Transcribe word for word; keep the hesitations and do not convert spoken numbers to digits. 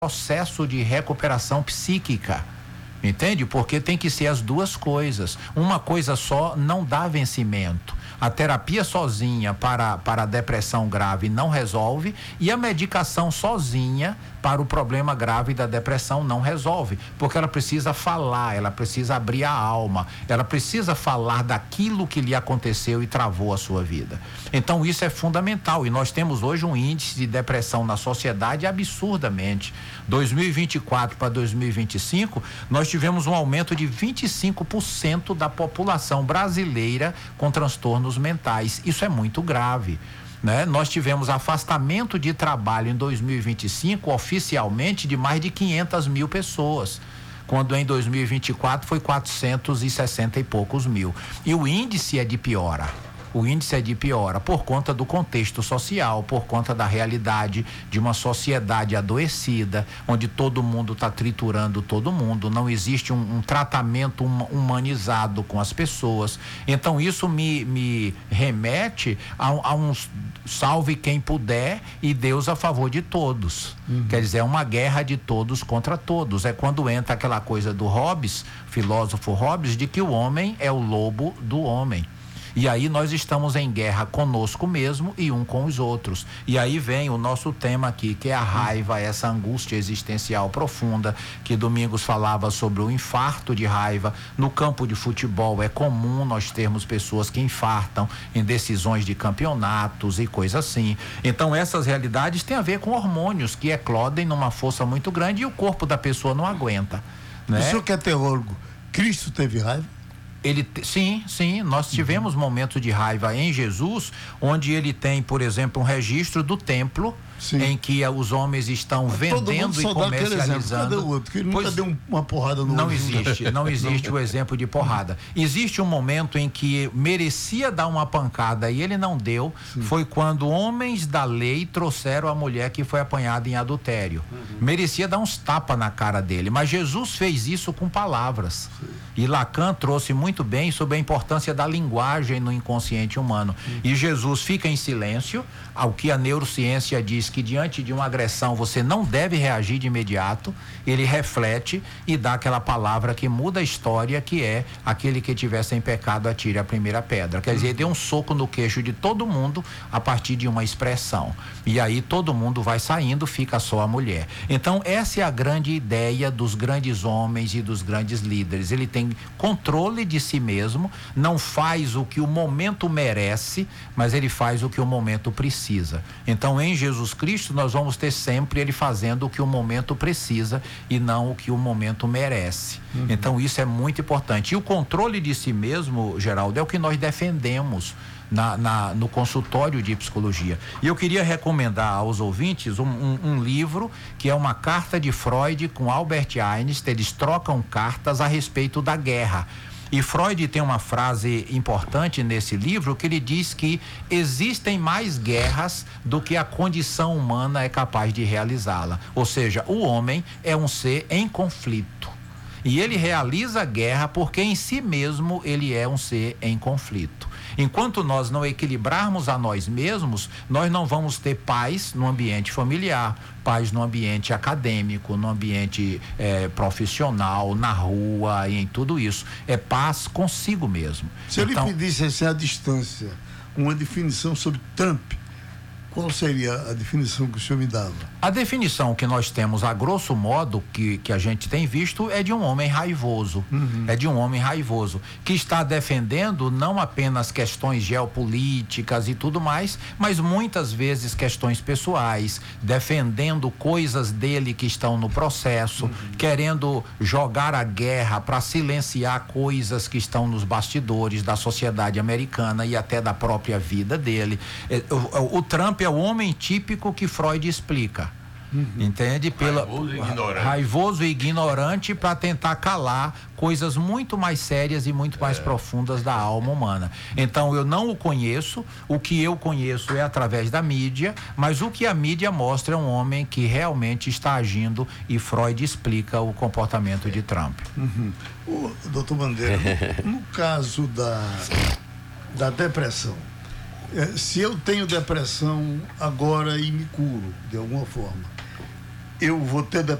processo de recuperação psíquica. Entende? Porque tem que ser as duas coisas. Uma coisa só não dá vencimento. A terapia sozinha para, para a depressão grave não resolve, e a medicação sozinha para o problema grave da depressão não resolve, porque ela precisa falar, ela precisa abrir a alma, ela precisa falar daquilo que lhe aconteceu e travou a sua vida. Então isso é fundamental, e nós temos hoje um índice de depressão na sociedade absurdamente. dois mil e vinte e quatro para dois mil e vinte e cinco, nós tivemos um aumento de vinte e cinco por cento da população brasileira com transtornos mentais. Isso é muito grave, né? Nós tivemos afastamento de trabalho em dois mil e vinte e cinco oficialmente de mais de quinhentas mil pessoas, quando em dois mil e vinte e quatro foi quatrocentos e sessenta e poucos mil. E o índice é de piora. O índice é de piora por conta do contexto social, por conta da realidade de uma sociedade adoecida, onde todo mundo está triturando todo mundo, não existe um, um tratamento hum, humanizado com as pessoas. Então isso me, me remete a, a um salve quem puder e Deus a favor de todos. Uhum. Quer dizer, é uma guerra de todos contra todos. É quando entra aquela coisa do Hobbes, filósofo Hobbes, de que o homem é o lobo do homem. E aí nós estamos em guerra conosco mesmo e um com os outros. E aí vem o nosso tema aqui, que é a raiva, essa angústia existencial profunda, que Domingos falava sobre o infarto de raiva. No campo de futebol é comum nós termos pessoas que infartam em decisões de campeonatos e coisas assim. Então essas realidades têm a ver com hormônios que eclodem numa força muito grande e o corpo da pessoa não aguenta, né? O senhor que é teólogo, Cristo teve raiva? Ele, sim, sim, nós tivemos uhum. momentos de raiva em Jesus, onde ele tem, por exemplo, um registro do templo, sim, em que os homens estão Mas vendendo e comercializando. Cadê o outro? Que ele nunca deu uma porrada no Não outro. existe, não existe o exemplo de porrada. Existe um momento em que merecia dar uma pancada e ele não deu, sim, foi quando homens da lei trouxeram a mulher que foi apanhada em adultério. Uhum. Merecia dar uns tapas na cara dele, mas Jesus fez isso com palavras. Sim. E Lacan trouxe muito bem sobre a importância da linguagem no inconsciente humano. Uhum. E Jesus fica em silêncio, ao que a neurociência diz que diante de uma agressão você não deve reagir de imediato. Ele reflete e dá aquela palavra que muda a história, que é: aquele que tiver sem pecado atire a primeira pedra. Quer dizer, ele deu um soco no queixo de todo mundo a partir de uma expressão. E aí todo mundo vai saindo, fica só a mulher. Então essa é a grande ideia dos grandes homens e dos grandes líderes. Ele tem controle de si mesmo, não faz o que o momento merece, mas ele faz o que o momento precisa. Então em Jesus Cristo nós vamos ter sempre ele fazendo o que o momento precisa e não o que o momento merece. Uhum. Então isso é muito importante. E o controle de si mesmo, Geraldo, é o que nós defendemos Na, na, no consultório de psicologia. E eu queria recomendar aos ouvintes um, um, um livro que é uma carta de Freud com Albert Einstein. Eles trocam cartas a respeito da guerra. E Freud tem uma frase importante nesse livro, que ele diz que existem mais guerras do que a condição humana é capaz de realizá-la. Ou seja, o homem é um ser em conflito. E ele realiza a guerra porque em si mesmo ele é um ser em conflito. Enquanto nós não equilibrarmos a nós mesmos, nós não vamos ter paz no ambiente familiar, paz no ambiente acadêmico, no ambiente eh, profissional, na rua e em tudo isso. É paz consigo mesmo. Se então, ele pedisse assim, à distância uma definição sobre Trump, qual seria a definição que o senhor me dava? A definição que nós temos, a grosso modo, que, que a gente tem visto, é de um homem raivoso. Uhum. É de um homem raivoso, que está defendendo não apenas questões geopolíticas e tudo mais, mas muitas vezes questões pessoais, defendendo coisas dele que estão no processo, uhum, querendo jogar a guerra para silenciar coisas que estão nos bastidores da sociedade americana e até da própria vida dele. O, o Trump é o homem típico que Freud explica. Uhum. Entende? Pela, raivoso e ignorante, raivoso e ignorante para tentar calar coisas muito mais sérias e muito mais é. profundas da alma humana. Então eu não o conheço, o que eu conheço é através da mídia, mas o que a mídia mostra é um homem que realmente está agindo, e Freud explica o comportamento de Trump. Uhum. O doutor Bandeira, no, no caso da, da depressão, É, se eu tenho depressão agora e me curo de alguma forma, eu vou ter